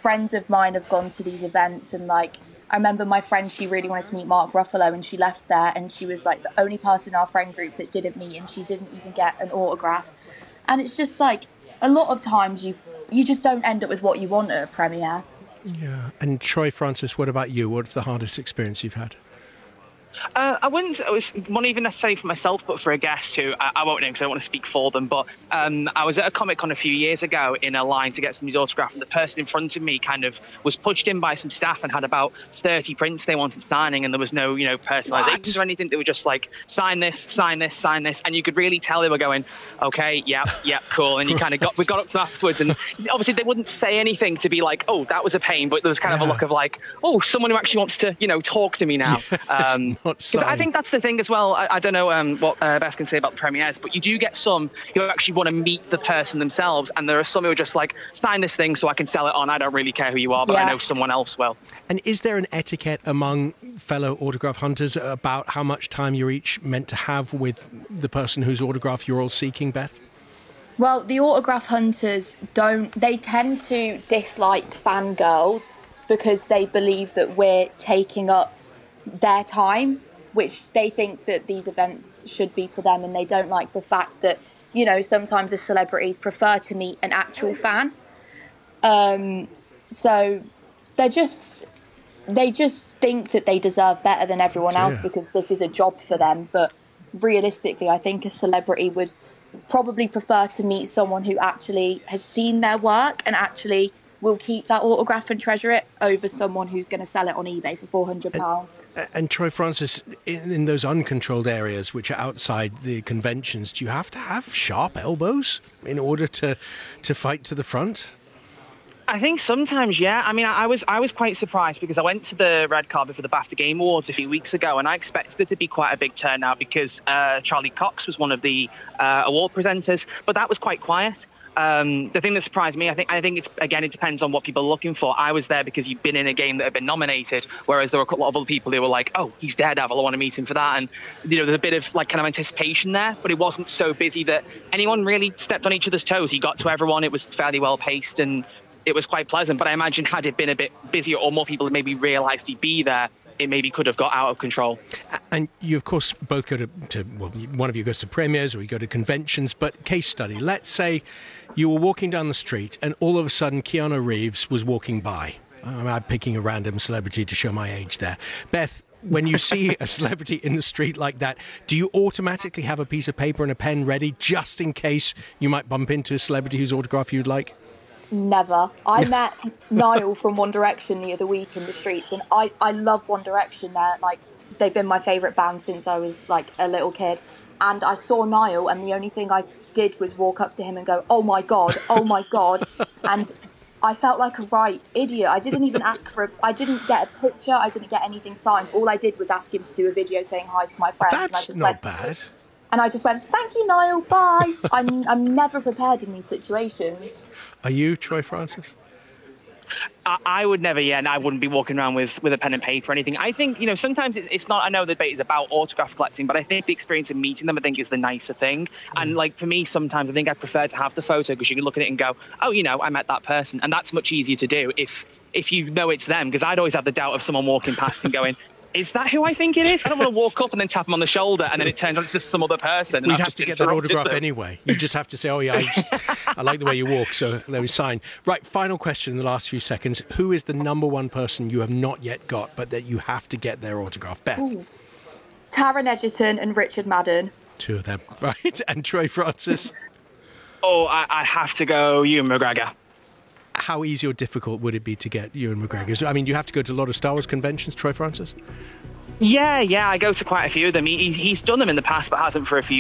friends of mine have gone to these events, and like, I remember my friend, she really wanted to meet Mark Ruffalo, and she left there and she was like the only person in our friend group that didn't meet, and she didn't even get an autograph. And it's just like, a lot of times you just don't end up with what you want at a premiere. Yeah. And Troy Francis, what about you? What's the hardest experience you've had? I wouldn't. It was not even necessarily for myself, but for a guest who I won't name because I don't want to speak for them. But I was at a Comic-Con a few years ago in a line to get somebody's autograph, and the person in front of me kind of was pushed in by some staff and had about 30 prints they wanted signing, and there was no, personalizations or anything. They were just like, sign this, sign this, sign this, and you could really tell they were going, okay, yeah, cool. And you kind of we got up to them afterwards, and obviously they wouldn't say anything to be like, oh, that was a pain, but there was kind of a look of like, oh, someone who actually wants to, talk to me now. I think that's the thing as well. I don't know what Beth can say about the premieres, but you do get some who actually want to meet the person themselves, and there are some who are just like, sign this thing so I can sell it on. I don't really care who you are, but I know someone else will. And is there an etiquette among fellow autograph hunters about how much time you're each meant to have with the person whose autograph you're all seeking, Beth? Well, the autograph hunters they tend to dislike fangirls because they believe that we're taking up their time, which they think that these events should be for them, and they don't like the fact that, sometimes the celebrities prefer to meet an actual fan. So they just think that they deserve better than everyone else because this is a job for them. But realistically, I think a celebrity would probably prefer to meet someone who actually has seen their work and actually will keep that autograph and treasure it over someone who's going to sell it on eBay for £400. And Troy Francis, in those uncontrolled areas which are outside the conventions, do you have to have sharp elbows in order to fight to the front? I think sometimes, yeah. I mean, I was quite surprised because I went to the red carpet for the BAFTA Game Awards a few weeks ago, and I expected it to be quite a big turnout because Charlie Cox was one of the award presenters, but that was quite quiet. The thing that surprised me, I think it depends on what people are looking for. I was there because you'd been in a game that had been nominated, whereas there were a lot of other people who were like, oh, he's Daredevil, I want to meet him for that. And, there's a bit of like kind of anticipation there, but it wasn't so busy that anyone really stepped on each other's toes. He got to everyone. It was fairly well paced and it was quite pleasant. But I imagine had it been a bit busier or more people had maybe realised he'd be there, it maybe could have got out of control. And you, of course, both go to one of you goes to premieres or you go to conventions, but case study. Let's say you were walking down the street and all of a sudden Keanu Reeves was walking by. I'm picking a random celebrity to show my age there. Beth, when you see a celebrity in the street like that, do you automatically have a piece of paper and a pen ready just in case you might bump into a celebrity whose autograph you'd like? Never. I met Niall from One Direction the other week in the streets, and I love One Direction. They've been my favourite band since I was like a little kid. And I saw Niall, and the only thing I did was walk up to him and go, oh my God. And I felt like a right idiot. I didn't even I didn't get a picture, I didn't get anything signed. All I did was ask him to do a video saying hi to my friends. That's not bad. And I just went, thank you, Niall, bye. I'm never prepared in these situations. Are you, Troy Francis? I would never, and I wouldn't be walking around with a pen and paper or anything. I think, sometimes it's not, I know the debate is about autograph collecting, but I think the experience of meeting them, I think, is the nicer thing. And for me, sometimes I think I prefer to have the photo because you can look at it and go, oh, I met that person. And that's much easier to do if you know it's them, because I'd always have the doubt of someone walking past and going, is that who I think it is? I don't want to walk up and then tap him on the shoulder and then it turns out it's just some other person. We'd have to get that autograph anyway. You just have to say, oh yeah, I like the way you walk, so let me sign. Right, final question in the last few seconds. Who is the number one person you have not yet got, but that you have to get their autograph? Beth? Ooh. Taron Egerton and Richard Madden. Two of them, right? And Troy Francis? I have to go Ewan McGregor. How easy or difficult would it be to get Ewan McGregor? I mean, you have to go to a lot of Star Wars conventions, Troy Francis? Yeah, I go to quite a few of them. He's done them in the past, but hasn't for a few